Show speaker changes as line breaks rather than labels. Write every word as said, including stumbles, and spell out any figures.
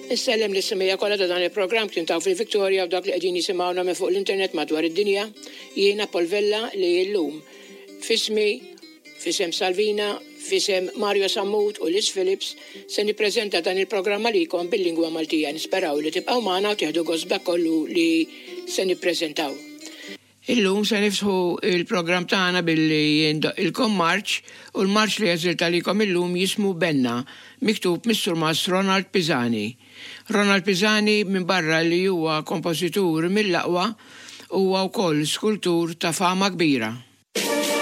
Nissellem l-issimija kollha ta' dan il-programm kien taw fil-Victoria u dak li qegħdin jisimgħuna minn fuq l-internet madwar id-dinja. Jiena Polvella li llum fismi, fisem Salvina, fisem Mario Sammut u Liz Phillips se nippreżenta dan il-programm għalikom bil-lingwa Maltija. Nisperaw li tibqgħu magħna u tieħdu gost kollu li se nippreżentaw. Illum se nifsħu il-programm tagħna billi il-kom marċ u l-marċ li jeżilta likom illum jismu Benna, miktub Mister Mas Ronald Pisani. Ronald Pisani minn barra li huwa kompożitur mill-aqwa huwa wkoll skultur ta' fama kbira.